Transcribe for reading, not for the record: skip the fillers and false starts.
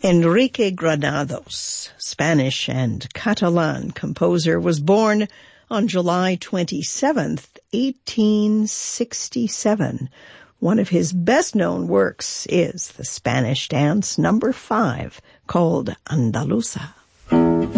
Enrique Granados, Spanish and Catalan composer, was born on July 27th, 1867. One of his best-known works is the Spanish dance number 5, called Andaluza.